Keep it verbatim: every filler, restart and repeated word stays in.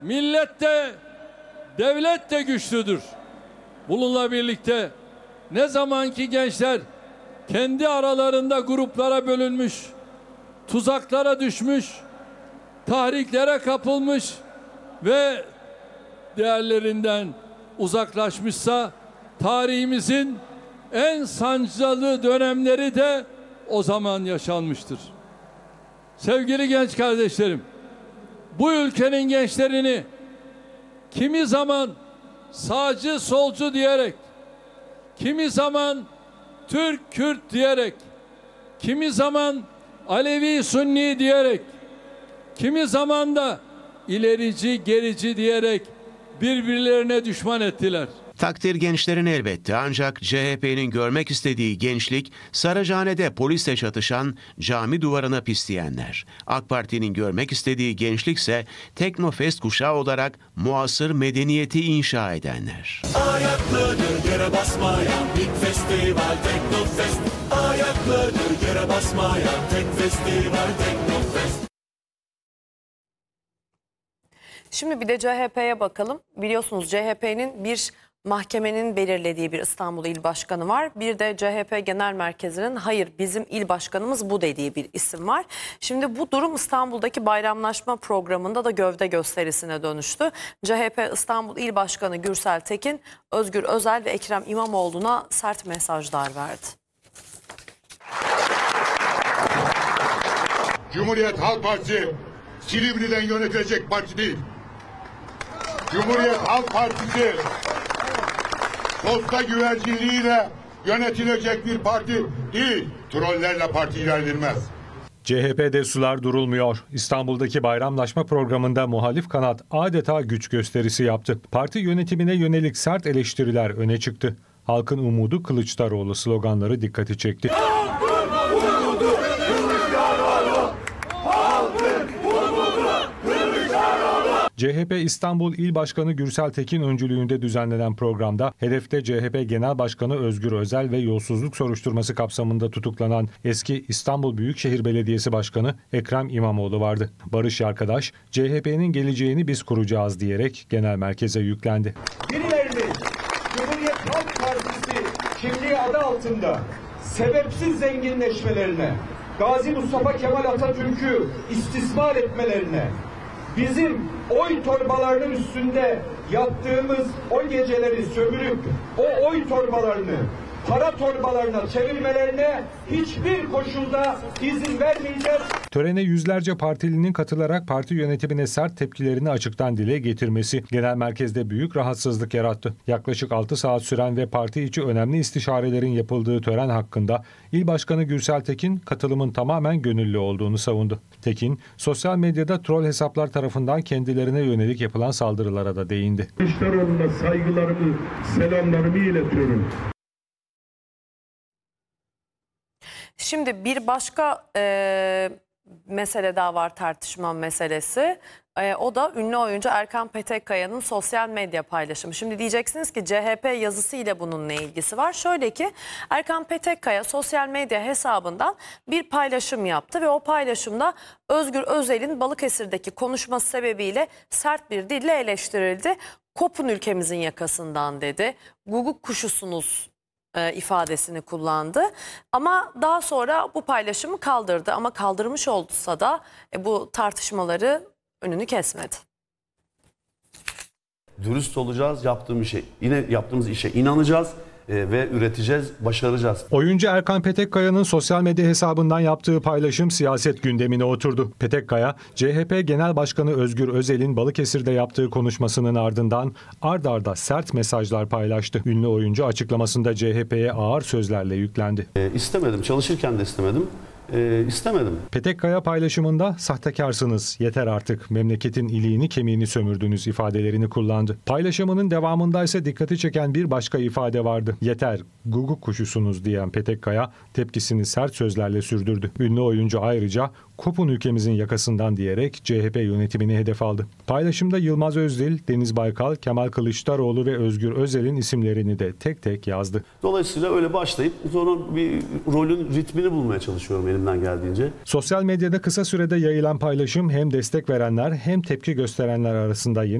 Millet de devlet de güçlüdür. Bununla birlikte ne zamanki gençler kendi aralarında gruplara bölünmüş, tuzaklara düşmüş, tahriklere kapılmış ve değerlerinden uzaklaşmışsa, tarihimizin en sancılı dönemleri de o zaman yaşanmıştır. Sevgili genç kardeşlerim, bu ülkenin gençlerini kimi zaman sağcı solcu diyerek, kimi zaman Türk Kürt diyerek, kimi zaman Alevi Sünni diyerek, kimi zaman da ilerici gerici diyerek birbirlerine düşman ettiler. Takdir gençlerin elbette, ancak C H P'nin görmek istediği gençlik Saracahane'de polisle çatışan, cami duvarına pisleyenler. AK Parti'nin görmek istediği gençlikse Teknofest kuşağı olarak muasır medeniyeti inşa edenler. Ayaklardır yere basmayan bir festival Teknofest. Ayaklardır yere basmayan tek festival Teknofest. Şimdi bir de C H P'ye bakalım. Biliyorsunuz C H P'nin bir mahkemenin belirlediği bir İstanbul İl Başkanı var. Bir de C H P Genel Merkezi'nin hayır bizim il başkanımız bu dediği bir isim var. Şimdi bu durum İstanbul'daki bayramlaşma programında da gövde gösterisine dönüştü. C H P İstanbul İl Başkanı Gürsel Tekin, Özgür Özel ve Ekrem İmamoğlu'na sert mesajlar verdi. Cumhuriyet Halk Partisi Silivri'den yönetilecek parti değil. Cumhuriyet Halk Partisi posta güvercinliğiyle yönetilecek bir parti değil. Trollerle parti ilerlenmez. C H P'de sular durulmuyor. İstanbul'daki bayramlaşma programında muhalif kanat adeta güç gösterisi yaptı. Parti yönetimine yönelik sert eleştiriler öne çıktı. Halkın umudu Kılıçdaroğlu sloganları dikkati çekti. C H P İstanbul İl Başkanı Gürsel Tekin öncülüğünde düzenlenen programda hedefte C H P Genel Başkanı Özgür Özel ve yolsuzluk soruşturması kapsamında tutuklanan eski İstanbul Büyükşehir Belediyesi Başkanı Ekrem İmamoğlu vardı. Barış Yarkadaş, C H P'nin geleceğini biz kuracağız diyerek genel merkeze yüklendi. Birilerinin Cumhuriyet Halk Partisi kimliği adı altında sebepsiz zenginleşmelerine, Gazi Mustafa Kemal Atatürk'ü istismar etmelerine, bizim oy torbalarının üstünde yattığımız o geceleri sömürüp o oy torbalarını para torbalarına çevirmelerine hiçbir koşulda izin vermeyeceğiz. Törene yüzlerce partilinin katılarak parti yönetimine sert tepkilerini açıktan dile getirmesi genel merkezde büyük rahatsızlık yarattı. Yaklaşık altı saat süren ve parti içi önemli istişarelerin yapıldığı tören hakkında İl Başkanı Gürsel Tekin katılımın tamamen gönüllü olduğunu savundu. Tekin, sosyal medyada troll hesaplar tarafından kendilerine yönelik yapılan saldırılara da değindi. Kılıçdaroğlu'na saygılarımı, selamlarımı iletiyorum. Şimdi bir başka e, mesele daha var, tartışma meselesi. E, o da ünlü oyuncu Erkan Petekkaya'nın sosyal medya paylaşımı. Şimdi diyeceksiniz ki C H P yazısı ile bunun ne ilgisi var? Şöyle ki Erkan Petekkaya sosyal medya hesabından bir paylaşım yaptı ve o paylaşımda Özgür Özel'in Balıkesir'deki konuşması sebebiyle sert bir dille eleştirildi. Kopun ülkemizin yakasından dedi. Guguk kuşusunuz E, ifadesini kullandı. Ama daha sonra bu paylaşımı kaldırdı. Ama kaldırmış olsa da e, bu tartışmaları önünü kesmedi. Dürüst olacağız, yaptığımız işe, yine yaptığımız işe inanacağız e, ve üreteceğiz, başaracağız. Oyuncu Erkan Petekkaya'nın sosyal medya hesabından yaptığı paylaşım siyaset gündemine oturdu. Petekkaya, C H P Genel Başkanı Özgür Özel'in Balıkesir'de yaptığı konuşmasının ardından ard arda sert mesajlar paylaştı. Ünlü oyuncu açıklamasında C H P'ye ağır sözlerle yüklendi. E, istemedim, çalışırken de istemedim. E, istemedim. Petekkaya paylaşımında sahtekarsınız, yeter artık, memleketin iliğini kemiğini sömürdünüz ifadelerini kullandı. Paylaşımının devamında ise dikkati çeken bir başka ifade vardı. Yeter, guguk kuşusunuz diyen Petekkaya tepkisini sert sözlerle sürdürdü. Ünlü oyuncu ayrıca kopun ülkemizin yakasından diyerek C H P yönetimini hedef aldı. Paylaşımda Yılmaz Özdil, Deniz Baykal, Kemal Kılıçdaroğlu ve Özgür Özel'in isimlerini de tek tek yazdı. Dolayısıyla öyle başlayıp sonra bir rolün ritmini bulmaya çalışıyorum elimden elimden geldiğince. Sosyal medyada kısa sürede yayılan paylaşım hem destek verenler hem tepki gösterenler arasında yeni